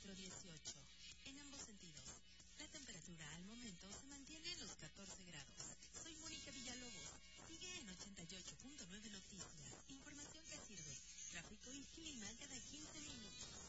418. En ambos sentidos. La temperatura al momento se mantiene en los 14 grados. Soy Mónica Villalobos. Sigue en 88.9 Noticias. Información que sirve. Tráfico y clima cada 15 minutos.